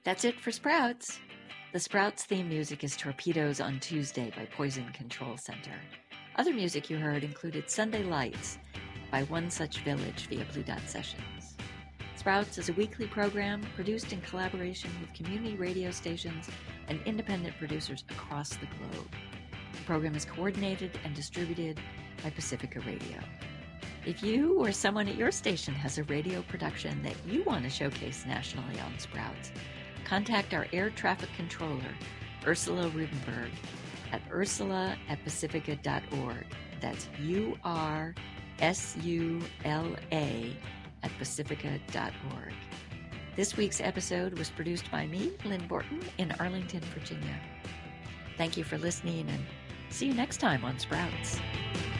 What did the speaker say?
That's it for Sprouts. The Sprouts theme music is Torpedoes on Tuesday by Poison Control Center. Other music you heard included Sunday Lights by One Such Village via Blue Dot Sessions. Sprouts is a weekly program produced in collaboration with community radio stations and independent producers across the globe. The program is coordinated and distributed by Pacifica Radio. If you or someone at your station has a radio production that you want to showcase nationally on Sprouts, contact our air traffic controller, Ursula Rubenberg, at ursula@pacifica.org. That's ursula@pacifica.org. This week's episode was produced by me, Lynn Borton, in Arlington, Virginia. Thank you for listening, and see you next time on Sprouts.